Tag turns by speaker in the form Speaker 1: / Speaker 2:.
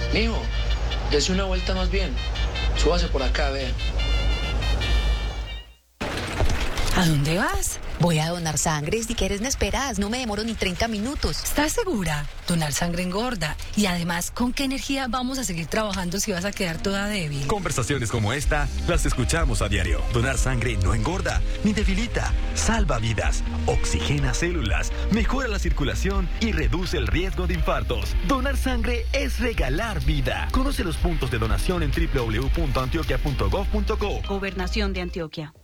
Speaker 1: Mijo, dese una vuelta más bien. Súbase por acá, vea.
Speaker 2: ¿A dónde vas?
Speaker 3: Voy a donar sangre, si quieres me esperas, no me demoro ni 30 minutos.
Speaker 2: ¿Estás segura? Donar sangre engorda. Y además, ¿con qué energía vamos a seguir trabajando si vas a quedar toda débil?
Speaker 4: Conversaciones como esta las escuchamos a diario. Donar sangre no engorda ni debilita. Salva vidas, oxigena células, mejora la circulación y reduce el riesgo de infartos. Donar sangre es regalar vida. Conoce los puntos de donación en www.antioquia.gov.co.
Speaker 5: Gobernación de Antioquia.